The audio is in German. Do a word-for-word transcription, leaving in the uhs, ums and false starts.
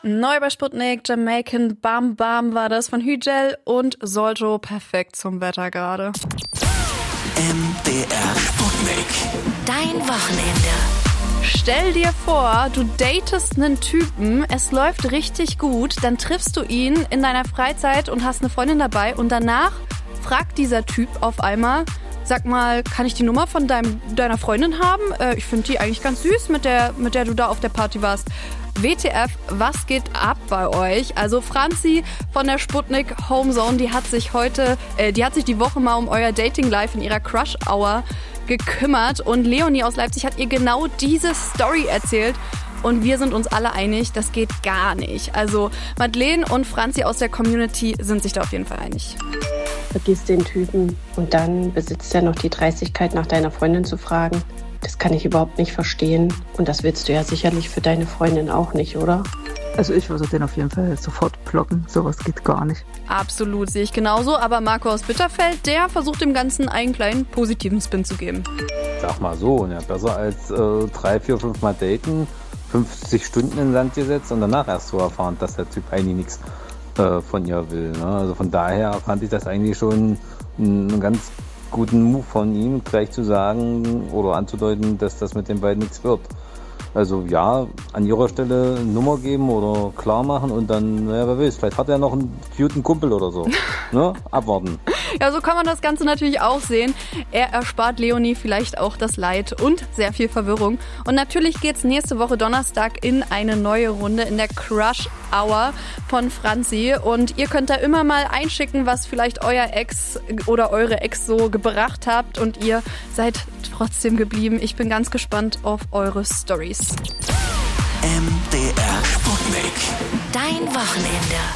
Neu bei Sputnik, Jamaican Bam Bam war das von Hügel und Solto, perfekt zum Wetter gerade. M D R Sputnik. Dein Wochenende. Stell dir vor, du datest einen Typen, es läuft richtig gut, dann triffst du ihn in deiner Freizeit und hast eine Freundin dabei und danach fragt dieser Typ auf einmal, sag mal, kann ich die Nummer von deinem, deiner Freundin haben? Äh, ich finde die eigentlich ganz süß, mit der, mit der du da auf der Party warst. W T F, was geht ab bei euch? Also Franzi von der Sputnik Homezone, die hat sich heute, äh, die hat sich die Woche mal um euer Dating Life in ihrer Crush Hour gekümmert und Leonie aus Leipzig hat ihr genau diese Story erzählt. Und wir sind uns alle einig, das geht gar nicht. Also Madeleine und Franzi aus der Community sind sich da auf jeden Fall einig. Vergiss den Typen und dann besitzt er noch die Dreistigkeit, nach deiner Freundin zu fragen. Das kann ich überhaupt nicht verstehen. Und das willst du ja sicherlich für deine Freundin auch nicht, oder? Also ich würde den auf jeden Fall sofort blocken. Sowas geht gar nicht. Absolut, sehe ich genauso. Aber Marco aus Bitterfeld, der versucht dem Ganzen einen kleinen positiven Spin zu geben. Sag mal so, ne, besser als äh, drei, vier, fünf Mal daten, fünfzig Stunden in Sand gesetzt und danach erst so erfahren, dass der Typ eigentlich nichts äh, von ihr will. Ne? Also von daher fand ich das eigentlich schon einen ganz guten Move von ihm, gleich zu sagen oder anzudeuten, dass das mit den beiden nichts wird. Also ja, an ihrer Stelle eine Nummer geben oder klar machen und dann, naja, wer weiß, vielleicht hat er noch einen cuten Kumpel oder so. Ne? Abwarten. Ja, so kann man das Ganze natürlich auch sehen. Er erspart Leonie vielleicht auch das Leid und sehr viel Verwirrung. Und natürlich geht's nächste Woche Donnerstag in eine neue Runde in der Crush Hour von Franzi. Und ihr könnt da immer mal einschicken, was vielleicht euer Ex oder eure Ex so gebracht habt. Und ihr seid trotzdem geblieben. Ich bin ganz gespannt auf eure Stories. M D R Sputnik. Dein Wochenende.